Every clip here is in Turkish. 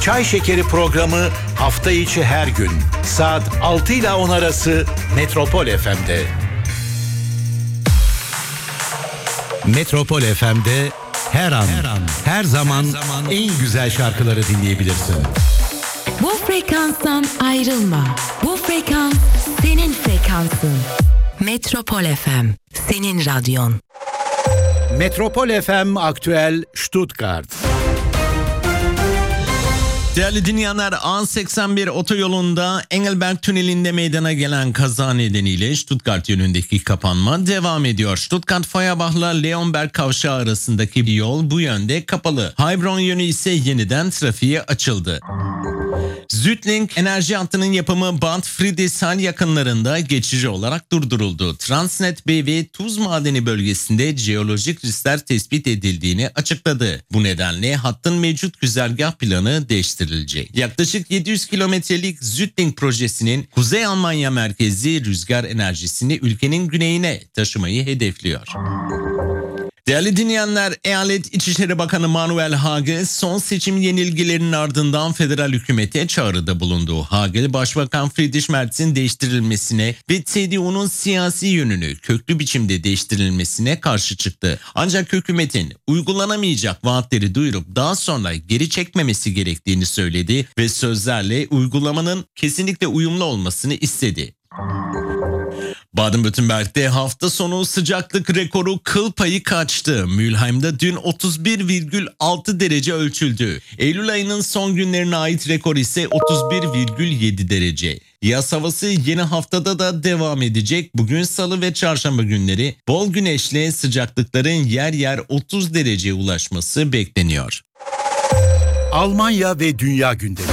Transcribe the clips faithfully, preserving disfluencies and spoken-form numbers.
Çay Şekeri programı hafta içi her gün saat altı ile on arası Metropol F M'de. Metropol F M'de her an, her an, her zaman, her zaman en güzel şarkıları dinleyebilirsin. Bu frekanstan ayrılma. Bu frekans senin frekansın. Metropol F M, senin radyon. Metropol F M Aktüel Stuttgart. Değerli dinleyenler, A seksen bir otoyolunda Engelberg Tüneli'nde meydana gelen kaza nedeniyle Stuttgart yönündeki kapanma devam ediyor. Stuttgart-Feuerbach'la Leonberg kavşağı arasındaki yol bu yönde kapalı. Heilbronn yönü ise yeniden trafiğe açıldı. Südlink enerji hattının yapımı Bad Friedrichshain yakınlarında geçici olarak durduruldu. Transnet B V tuz madeni bölgesinde jeolojik riskler tespit edildiğini açıkladı. Bu nedenle hattın mevcut güzergah planı değiştirilecek. Yaklaşık yedi yüz kilometrelik Südlink projesinin Kuzey Almanya merkezli rüzgar enerjisini ülkenin güneyine taşımayı hedefliyor. Değerli dinleyenler, Eyalet İçişleri Bakanı Manuel Hagel son seçim yenilgilerinin ardından federal hükümete çağrıda bulundu. Hagel, Başbakan Friedrich Merz'in değiştirilmesine ve C D U'nun siyasi yönünü köklü biçimde değiştirilmesine karşı çıktı. Ancak hükümetin uygulanamayacak vaatleri duyurup daha sonra geri çekmemesi gerektiğini söyledi ve sözlerle uygulamanın kesinlikle uyumlu olmasını istedi. Baden-Württemberg'de hafta sonu sıcaklık rekoru kıl payı kaçtı. Mülheim'de dün otuz bir virgül altı derece ölçüldü. Eylül ayının son günlerine ait rekor ise otuz bir virgül yedi derece. Yaz havası yeni haftada da devam edecek. Bugün salı ve çarşamba günleri bol güneşle sıcaklıkların yer yer otuz dereceye ulaşması bekleniyor. Almanya ve dünya gündemi.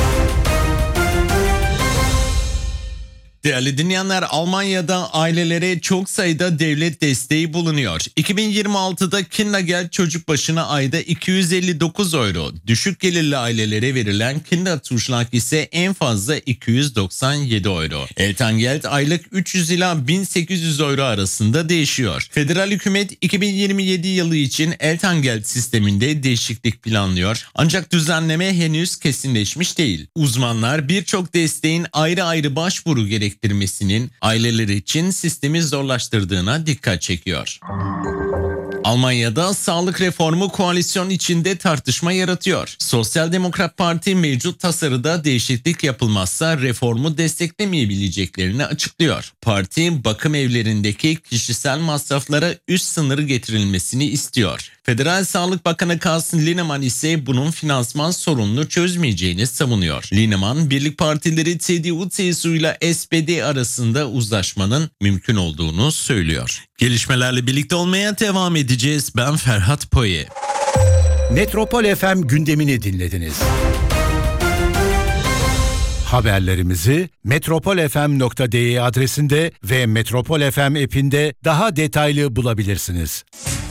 Değerli dinleyenler, Almanya'da ailelere çok sayıda devlet desteği bulunuyor. iki bin yirmi altıda Kindergeld çocuk başına ayda iki yüz elli dokuz euro. Düşük gelirli ailelere verilen Kinderzuschlag ise en fazla iki yüz doksan yedi euro. Elterngeld aylık üç yüz ila bin sekiz yüz euro arasında değişiyor. Federal hükümet iki bin yirmi yedi yılı için Elterngeld sisteminde değişiklik planlıyor. Ancak düzenleme henüz kesinleşmiş değil. Uzmanlar birçok desteğin ayrı ayrı başvuru gerektiğini gerektirmesinin aileler için sistemi zorlaştırdığına dikkat çekiyor. Almanya'da sağlık reformu koalisyon içinde tartışma yaratıyor. Sosyal Demokrat Parti mevcut tasarıda değişiklik yapılmazsa reformu desteklemeyebileceklerini açıklıyor. Parti bakım evlerindeki kişisel masraflara üst sınırı getirilmesini istiyor. Federal Sağlık Bakanı Carsten Linnemann ise bunun finansman sorununu çözmeyeceğini savunuyor. Linnemann, Birlik Partileri C D U C S U ile S P D arasında uzlaşmanın mümkün olduğunu söylüyor. Gelişmelerle birlikte olmaya devam edeceğiz. Ben Ferhat Poye. Metropol F M gündemini dinlediniz. Haberlerimizi metropol f m nokta d e adresinde ve Metropol F M app'inde daha detaylı bulabilirsiniz.